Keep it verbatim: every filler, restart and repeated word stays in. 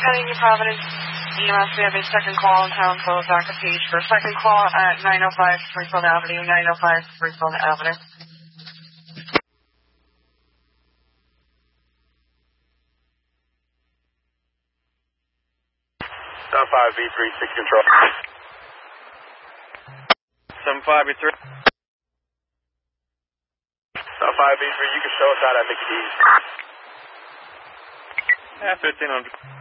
County, New Providence, E M S, we have a second call in town, so back a page for a second call at nine oh five Springfield Avenue, nine oh five Springfield Avenue. seven five B three, six control. seven five B three. seven five B three, you can show us out at Mickey D's. Yeah, fifteen hundred.